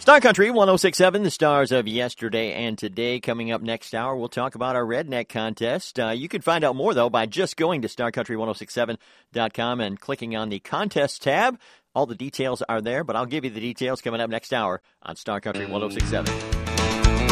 Star Country 106.7, the stars of yesterday and today. Coming up next hour, we'll talk about our Redneck contest. You can find out more, though, by just going to starcountry1067.com and clicking on the contest tab. All the details are there, but I'll give you the details coming up next hour on Star Country 106.7.